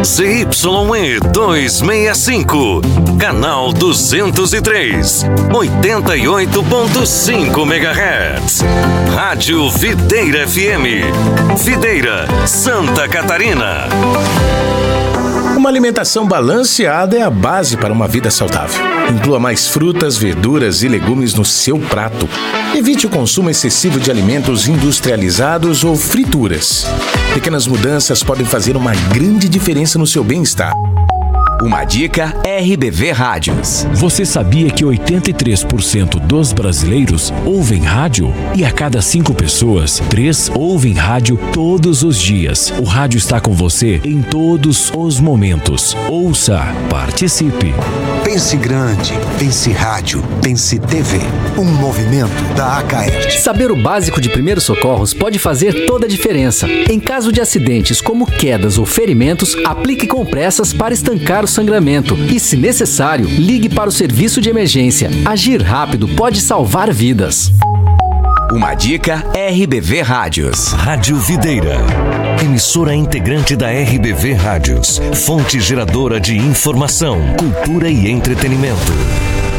ZYE 265, canal 203, 88.5 MHz. Rádio Videira FM, Videira, Santa Catarina. Uma alimentação balanceada é a base para uma vida saudável. Inclua mais frutas, verduras e legumes no seu prato. Evite o consumo excessivo de alimentos industrializados ou frituras. Pequenas mudanças podem fazer uma grande diferença no seu bem-estar. Uma dica RBV Rádios. Você sabia que 83% dos brasileiros ouvem rádio? E a cada 5 pessoas, 3 ouvem rádio todos os dias. O rádio está com você em todos os momentos. Ouça, participe. Pense grande, pense rádio, pense TV. Um movimento da Acaerte. Saber o básico de primeiros socorros pode fazer toda a diferença. Em caso de acidentes como quedas ou ferimentos, aplique compressas para estancar o sangramento e, se necessário, ligue para o serviço de emergência. Agir rápido pode salvar vidas. Uma dica RBV Rádios. Rádio Videira, emissora integrante da RBV Rádios, fonte geradora de informação, cultura e entretenimento.